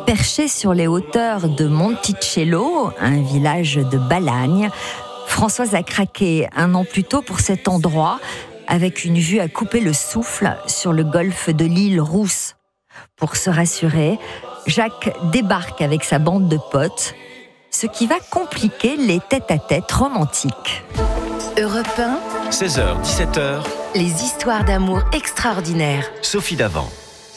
Perché sur les hauteurs de Monticello, un village de Balagne, Françoise a craqué un an plus tôt pour cet endroit, avec une vue à couper le souffle sur le golfe de l'île Rousse. Pour se rassurer, Jacques débarque avec sa bande de potes, ce qui va compliquer les tête-à-tête romantiques. Europe 1, 16h, 17h, les histoires d'amour extraordinaires. Sophie Davant.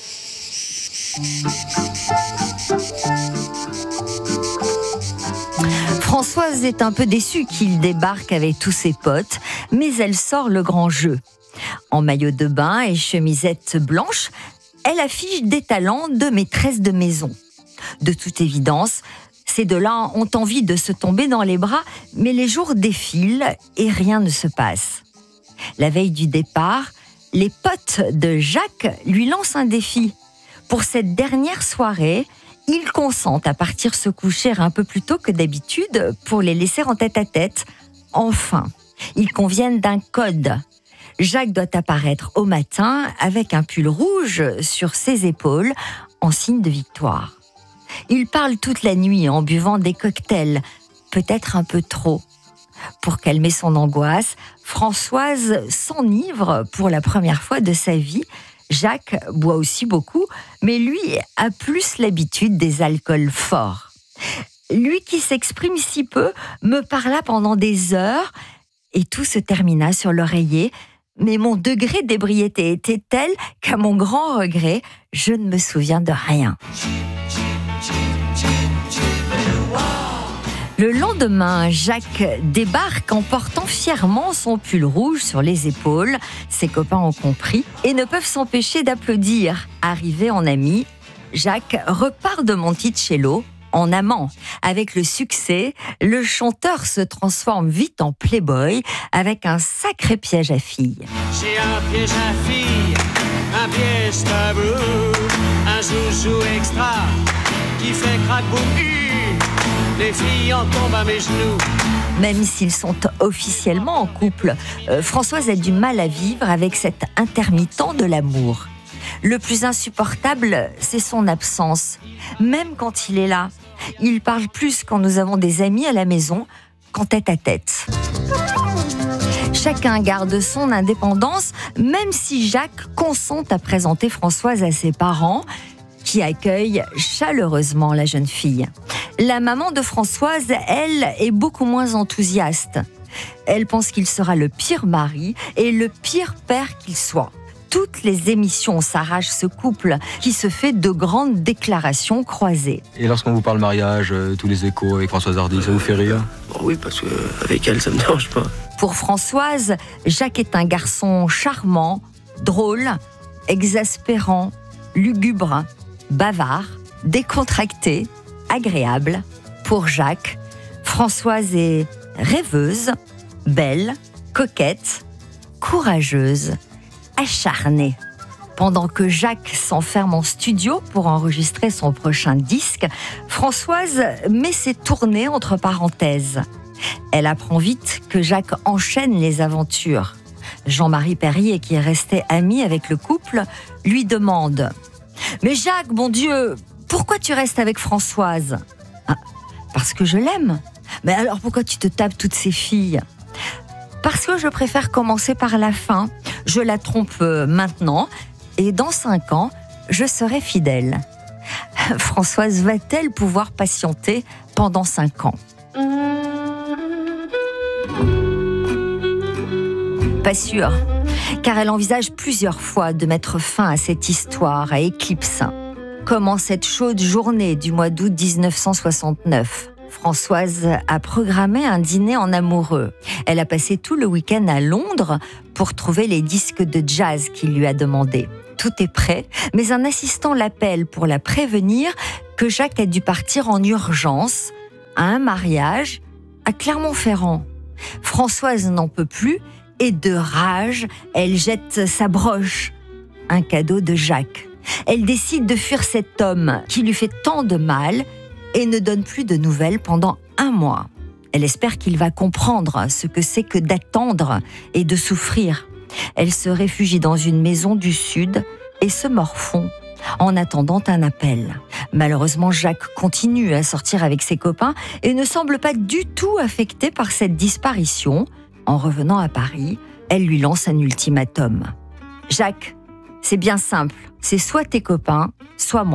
Françoise est un peu déçue qu'il débarque avec tous ses potes, mais elle sort le grand jeu. En maillot de bain et chemisette blanche, elle affiche des talents de maîtresse de maison. De toute évidence, ces deux-là ont envie de se tomber dans les bras, mais les jours défilent et rien ne se passe. La veille du départ, les potes de Jacques lui lancent un défi. Pour cette dernière soirée, ils consentent à partir se coucher un peu plus tôt que d'habitude pour les laisser en tête-à-tête. Enfin, ils conviennent d'un code. Jacques doit apparaître au matin avec un pull rouge sur ses épaules en signe de victoire. Ils parlent toute la nuit en buvant des cocktails, peut-être un peu trop. Pour calmer son angoisse, Françoise s'enivre pour la première fois de sa vie. Jacques boit aussi beaucoup, mais lui a plus l'habitude des alcools forts. Lui qui s'exprime si peu me parla pendant des heures et tout se termina sur l'oreiller. Mais mon degré d'ébriété était tel qu'à mon grand regret, je ne me souviens de rien. Le lendemain, Jacques débarque en portant fièrement son pull rouge sur les épaules. Ses copains ont compris et ne peuvent s'empêcher d'applaudir. Arrivé en ami, Jacques repart de Monticello en amant. Avec le succès, le chanteur se transforme vite en playboy avec un sacré piège à filles. J'ai un piège à filles, un piège tabou, un joujou extra qui fait crack-boum. Les filles en tombent à mes genoux. Même s'ils sont officiellement en couple, Françoise a du mal à vivre avec cet intermittent de l'amour. Le plus insupportable, c'est son absence. Même quand il est là, il parle plus quand nous avons des amis à la maison qu'en tête-à-tête. Chacun garde son indépendance, même si Jacques consent à présenter Françoise à ses parents, qui accueillent chaleureusement la jeune fille. La maman de Françoise, elle, est beaucoup moins enthousiaste. Elle pense qu'il sera le pire mari et le pire père qu'il soit. Toutes les émissions s'arrachent ce couple qui se fait de grandes déclarations croisées. Et lorsqu'on vous parle mariage, tous les échos avec Françoise Hardy, ça vous fait rire ? Bon, oui, parce qu'avec elle, ça me dérange pas. Pour Françoise, Jacques est un garçon charmant, drôle, exaspérant, lugubre, bavard, décontracté, agréable. Pour Jacques, Françoise est rêveuse, belle, coquette, courageuse, acharnée. Pendant que Jacques s'enferme en studio pour enregistrer son prochain disque, Françoise met ses tournées entre parenthèses. Elle apprend vite que Jacques enchaîne les aventures. Jean-Marie Perrier, qui est resté ami avec le couple, lui demande « Mais Jacques, bon Dieu, pourquoi tu restes avec Françoise ?»« Parce que je l'aime. »« Mais alors pourquoi tu te tapes toutes ces filles ?»« Parce que je préfère commencer par la fin. Je la trompe maintenant et dans 5 ans, je serai fidèle. » Françoise va-t-elle pouvoir patienter pendant 5 ans ? Pas sûr, car elle envisage plusieurs fois de mettre fin à cette histoire à Éclipse. Comme en cette chaude journée du mois d'août 1969, Françoise a programmé un dîner en amoureux. Elle a passé tout le week-end à Londres pour trouver les disques de jazz qu'il lui a demandés. Tout est prêt, mais un assistant l'appelle pour la prévenir que Jacques a dû partir en urgence à un mariage à Clermont-Ferrand. Françoise n'en peut plus et de rage, elle jette sa broche, un cadeau de Jacques. Elle décide de fuir cet homme qui lui fait tant de mal et ne donne plus de nouvelles pendant 1 mois. Elle espère qu'il va comprendre ce que c'est que d'attendre et de souffrir. Elle se réfugie dans une maison du Sud et se morfond en attendant un appel. Malheureusement, Jacques continue à sortir avec ses copains et ne semble pas du tout affecté par cette disparition. En revenant à Paris, elle lui lance un ultimatum. « Jacques, c'est bien simple, c'est soit tes copains, soit moi. »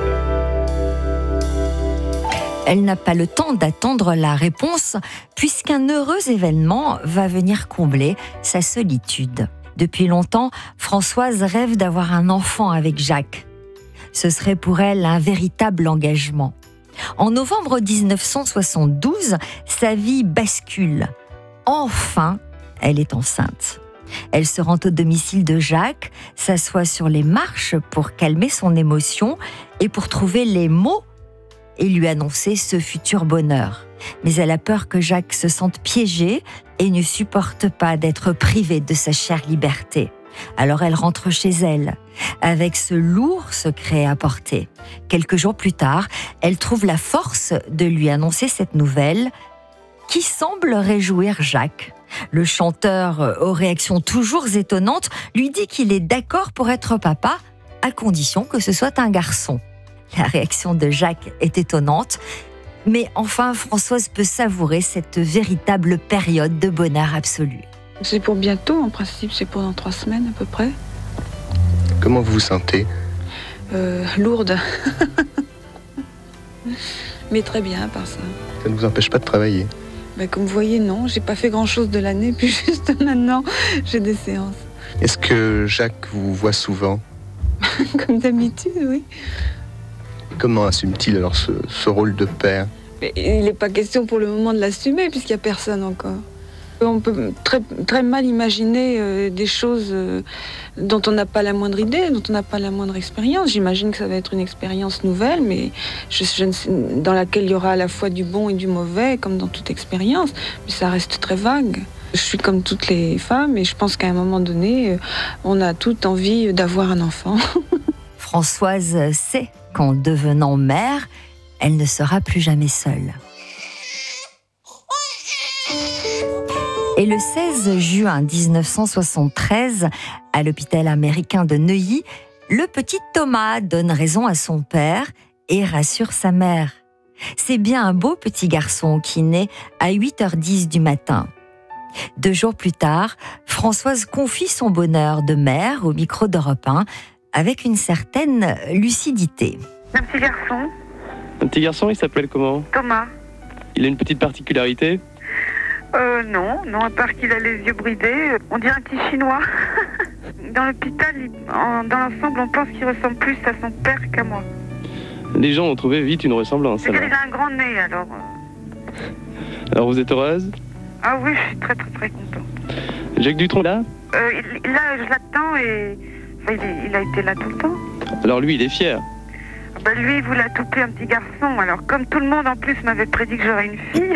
Elle n'a pas le temps d'attendre la réponse puisqu'un heureux événement va venir combler sa solitude. Depuis longtemps, Françoise rêve d'avoir un enfant avec Jacques. Ce serait pour elle un véritable engagement. En novembre 1972, sa vie bascule. Enfin, elle est enceinte. Elle se rend au domicile de Jacques, s'assoit sur les marches pour calmer son émotion et pour trouver les mots et lui annoncer ce futur bonheur. Mais elle a peur que Jacques se sente piégé et ne supporte pas d'être privé de sa chère liberté. Alors elle rentre chez elle, avec ce lourd secret à porter. Quelques jours plus tard, elle trouve la force de lui annoncer cette nouvelle qui semble réjouir Jacques. Le chanteur, aux réactions toujours étonnantes, lui dit qu'il est d'accord pour être papa, à condition que ce soit un garçon. La réaction de Jacques est étonnante, mais enfin Françoise peut savourer cette véritable période de bonheur absolu. C'est pour bientôt, en principe, c'est pour dans 3 semaines à peu près. Comment vous vous sentez ? Lourde. Mais très bien, à part ça. Ça ne vous empêche pas de travailler ? Comme vous voyez, non, j'ai pas fait grand-chose de l'année, puis juste maintenant, j'ai des séances. Est-ce que Jacques vous voit souvent ? Comme d'habitude, oui. Comment assume-t-il alors ce rôle de père ? Mais il n'est pas question pour le moment de l'assumer, puisqu'il n'y a personne encore. On peut très, très mal imaginer des choses dont on n'a pas la moindre idée, dont on n'a pas la moindre expérience. J'imagine que ça va être une expérience nouvelle, mais dans laquelle il y aura à la fois du bon et du mauvais, comme dans toute expérience. Mais ça reste très vague. Je suis comme toutes les femmes et je pense qu'à un moment donné, on a toute envie d'avoir un enfant. Françoise sait qu'en devenant mère, elle ne sera plus jamais seule. Et le 16 juin 1973, à l'hôpital américain de Neuilly, le petit Thomas donne raison à son père et rassure sa mère. C'est bien un beau petit garçon qui naît à 8h10 du matin. 2 jours plus tard, Françoise confie son bonheur de mère au micro d'Europe 1 avec une certaine lucidité. Un petit garçon. Un petit garçon, il s'appelle comment ? Thomas. Il a une petite particularité ? Non, à part qu'il a les yeux bridés, on dirait un petit chinois. Dans l'hôpital, dans l'ensemble, on pense qu'il ressemble plus à son père qu'à moi. Les gens ont trouvé vite une ressemblance. C'est qu'il a un grand nez, alors. Alors vous êtes heureuse ? Ah oui, je suis très très très contente. Jacques Dutronc, là ? Là, je l'attends et... il a été là tout le temps. Alors lui, il est fier. Lui, il voulait adopter un petit garçon. Alors, comme tout le monde, en plus, m'avait prédit que j'aurais une fille...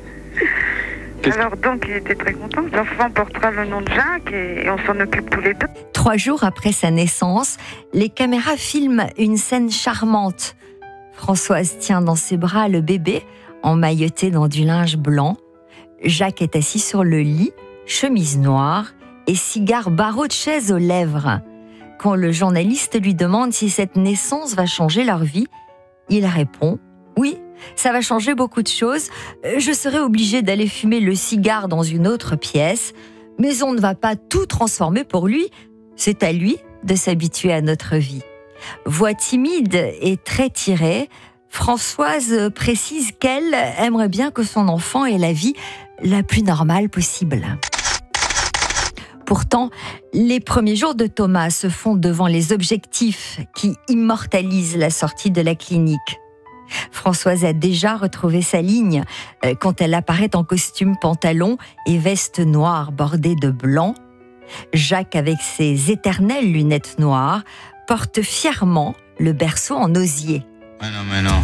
Alors donc il était très content. L'enfant portera le nom de Jacques et on s'en occupe tous les deux. 3 jours après sa naissance, les caméras filment une scène charmante. Françoise tient dans ses bras le bébé, emmailloté dans du linge blanc. Jacques est assis sur le lit, chemise noire et cigare barreau de chaise aux lèvres. Quand le journaliste lui demande si cette naissance va changer leur vie, il répond « Oui, ça va changer beaucoup de choses. Je serai obligé d'aller fumer le cigare dans une autre pièce, mais on ne va pas tout transformer pour lui. C'est à lui de s'habituer à notre vie. » Voix timide et très tirée, Françoise précise qu'elle aimerait bien que son enfant ait la vie la plus normale possible. Pourtant, les premiers jours de Thomas se font devant les objectifs qui immortalisent la sortie de la clinique. Françoise a déjà retrouvé sa ligne quand elle apparaît en costume pantalon et veste noire bordée de blanc. Jacques, avec ses éternelles lunettes noires, porte fièrement le berceau en osier. Mais non.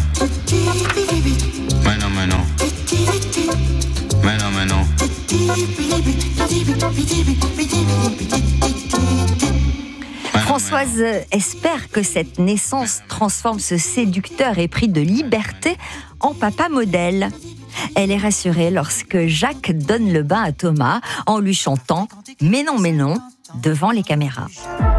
Françoise espère que cette naissance transforme ce séducteur épris de liberté en papa modèle. Elle est rassurée lorsque Jacques donne le bain à Thomas en lui chantant « Mais non » devant les caméras.